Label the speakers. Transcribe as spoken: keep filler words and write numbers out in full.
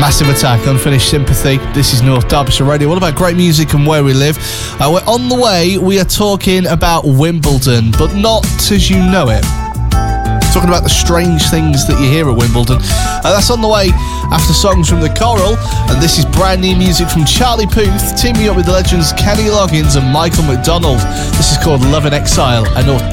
Speaker 1: Massive Attack, Unfinished Sympathy. This is North Derbyshire Radio. What about great music and where we live? Uh, we're on the way. We are talking about Wimbledon, but not as you know it. Talking about the strange things that you hear at Wimbledon. Uh, that's on the way after songs from The Coral, and this is brand new music from Charlie Puth, teaming up with the legends Kenny Loggins and Michael McDonald. This is called Love in Exile, a North